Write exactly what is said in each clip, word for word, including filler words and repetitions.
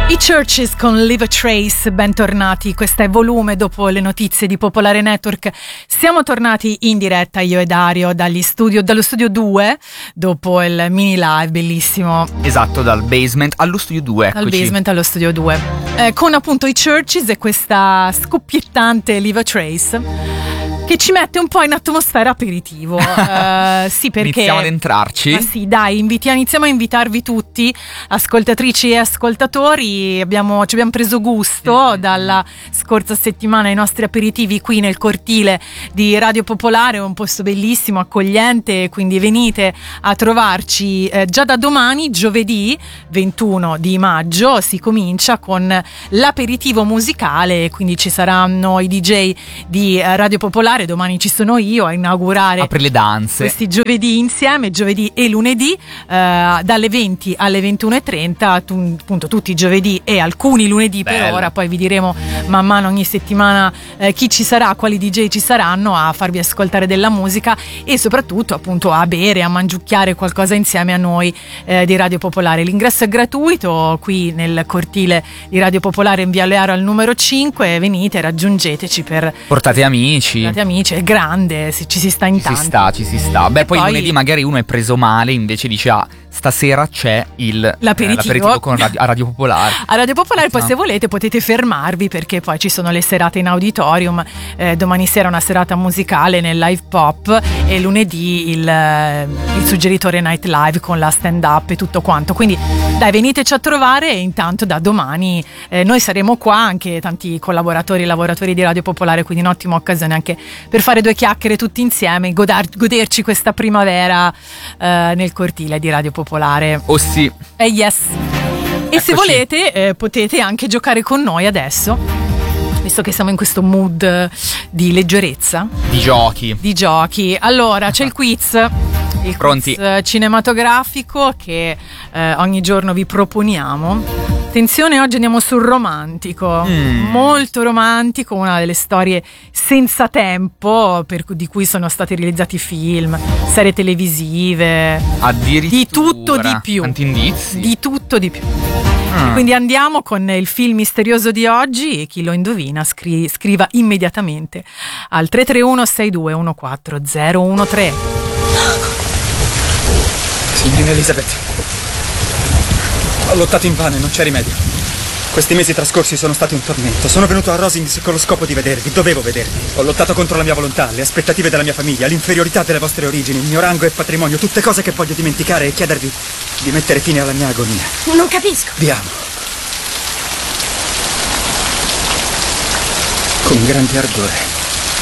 I Churches con Leave a Trace, bentornati, questo è Volume. Dopo le notizie di Popolare Network siamo tornati in diretta io e Dario dagli studio, dallo studio due, dopo il mini live bellissimo. Esatto, dal basement allo studio due, Dal eccoci. basement allo studio due, eh, con appunto i Churches e questa scoppiettante Leave a Trace che ci mette un po' in atmosfera aperitivo. uh, sì, perché iniziamo ad entrarci. Ma sì, dai, inviti- iniziamo a invitarvi tutti, ascoltatrici e ascoltatori. Abbiamo, ci abbiamo preso gusto mm-hmm. dalla scorsa settimana ai nostri aperitivi qui nel cortile di Radio Popolare, un posto bellissimo, accogliente, quindi venite a trovarci eh, già da domani, giovedì ventuno di maggio, si comincia con l'aperitivo musicale, quindi ci saranno i D J di eh, Radio Popolare. Domani ci sono io a inaugurare apre le danze questi giovedì insieme, giovedì e lunedì, eh, dalle venti alle ventuno e trenta, tu, appunto tutti i giovedì e alcuni lunedì. Bello. Per ora, poi vi diremo man mano ogni settimana eh, chi ci sarà, quali D J ci saranno a farvi ascoltare della musica e soprattutto appunto a bere, a mangiucchiare qualcosa insieme a noi eh, di Radio Popolare. L'ingresso è gratuito qui nel cortile di Radio Popolare in Via Learo al numero cinque, venite, raggiungeteci per portate amici, portate amici, è grande, ci si sta in tanti. Ci si sta, ci si sta. Beh, poi, poi lunedì magari uno è preso male, invece dice ah, stasera c'è il l'aperitivo, eh, l'aperitivo con radio, a Radio Popolare. A Radio Popolare poi no. Se volete potete fermarvi, perché poi ci sono le serate in auditorium, eh, domani sera una serata musicale nel live pop e lunedì il, il suggeritore night live con la stand up e tutto quanto. Quindi dai, veniteci a trovare e intanto da domani eh, noi saremo qua, anche tanti collaboratori e lavoratori di Radio Popolare, quindi un'ottima occasione anche per fare due chiacchiere tutti insieme, godar- goderci questa primavera eh, nel cortile di Radio Popolare. Oh sì. Eh yes. E eccoci. Se volete eh, potete anche giocare con noi adesso, visto che siamo in questo mood di leggerezza. Di giochi. Di giochi. Allora, c'è il quiz. Il Pronti. quiz cinematografico che eh, ogni giorno vi proponiamo. Attenzione, oggi andiamo sul romantico, mm. molto romantico, una delle storie senza tempo per, di cui sono stati realizzati film, serie televisive, addirittura di tutto di più. Tanti indizi. Di tutto di più. Mm. Quindi andiamo con il film misterioso di oggi e chi lo indovina scri- scriva immediatamente al tre tre uno sei due uno quattro zero uno tre. Signorina Elizabeth, ho lottato invano, non c'è rimedio. Questi mesi trascorsi sono stati un tormento. Sono venuto a Rosings con lo scopo di vedervi, dovevo vedervi. Ho lottato contro la mia volontà, le aspettative della mia famiglia, l'inferiorità delle vostre origini, il mio rango e patrimonio, tutte cose che voglio dimenticare e chiedervi di mettere fine alla mia agonia. Non capisco. Vi amo. Con grande ardore.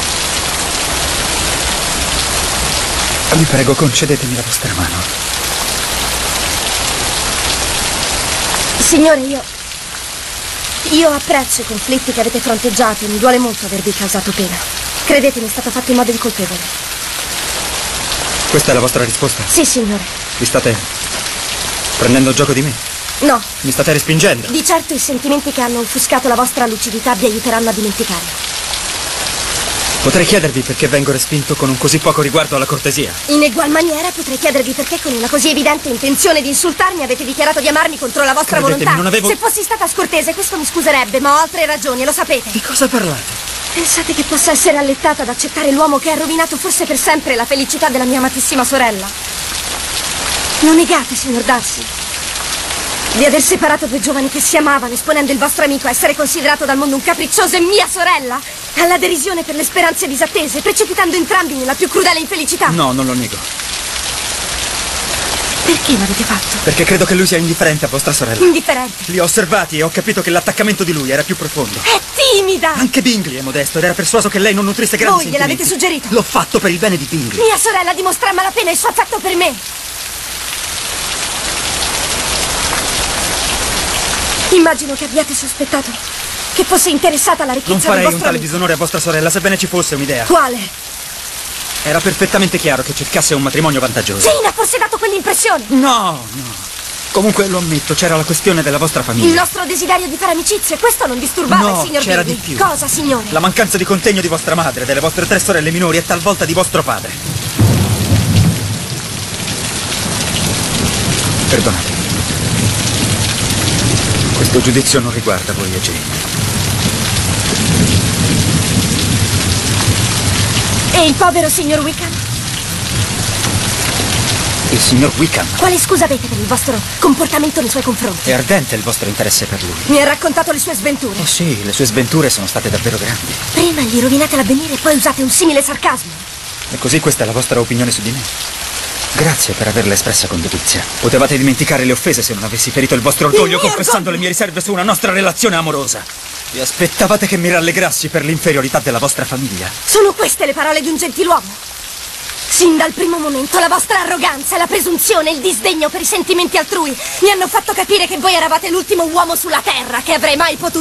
Vi prego, concedetemi la vostra mano. Signore, io... Io apprezzo i conflitti che avete fronteggiato e mi duole molto avervi causato pena. Credetemi, è stato fatto in modo incolpevole. Questa è la vostra risposta? Sì, signore. Vi state prendendo gioco di me? No. Mi state respingendo? Di certo i sentimenti che hanno offuscato la vostra lucidità vi aiuteranno a dimenticare. Potrei chiedervi perché vengo respinto con un così poco riguardo alla cortesia? In egual maniera potrei chiedervi perché con una così evidente intenzione di insultarmi avete dichiarato di amarmi contro la vostra Credetemi, volontà. non avevo... Se fossi stata scortese questo mi scuserebbe, ma ho altre ragioni, lo sapete. Di cosa parlate? Pensate che possa essere allettata ad accettare l'uomo che ha rovinato forse per sempre la felicità della mia amatissima sorella? Non negate, signor Darcy, di aver separato due giovani che si amavano, esponendo il vostro amico a essere considerato dal mondo un capriccioso e mia sorella alla derisione per le speranze disattese, precipitando entrambi nella più crudele infelicità? No, non lo nego. Perché l'avete fatto? Perché credo che lui sia indifferente a vostra sorella. Indifferente? Li ho osservati e ho capito che l'attaccamento di lui era più profondo. È timida! Anche Bingley è modesto ed era persuaso che lei non nutrisse grandi Voi sentimenti. gliel'avete suggerito? L'ho fatto per il bene di Bingley. Mia sorella dimostra a malapena il suo affetto per me. Immagino che abbiate sospettato che fosse interessata alla ricchezza Non farei del un vostro tale amico. disonore a vostra sorella, sebbene ci fosse un'idea. Quale? Era perfettamente chiaro che cercasse un matrimonio vantaggioso. Jane ha forse dato quell'impressione? No, no. Comunque lo ammetto, c'era la questione della vostra famiglia. Il nostro desiderio di fare amicizia, questo non disturbava No, il signor c'era Bingley. di più. Cosa, signore? La mancanza di contegno di vostra madre, delle vostre tre sorelle minori e talvolta di vostro padre. Perdonate. Questo giudizio non riguarda voi e Jane. E il povero signor Wickham? Il signor Wickham. Quale scusa avete per il vostro comportamento nei suoi confronti? È ardente il vostro interesse per lui. Mi ha raccontato le sue sventure. Oh sì, le sue sventure sono state davvero grandi. Prima gli rovinate l'avvenire e poi usate un simile sarcasmo. E così questa è la vostra opinione su di me? Grazie per averla espressa con dovizia. Potevate dimenticare le offese se non avessi ferito il vostro orgoglio, Il mio confessando orgoglio! le mie riserve su una nostra relazione amorosa. Vi aspettavate che mi rallegrassi per l'inferiorità della vostra famiglia? Sono queste le parole di un gentiluomo? Sin dal primo momento la vostra arroganza, la presunzione, il disdegno per i sentimenti altrui mi hanno fatto capire che voi eravate l'ultimo uomo sulla terra che avrei mai potuto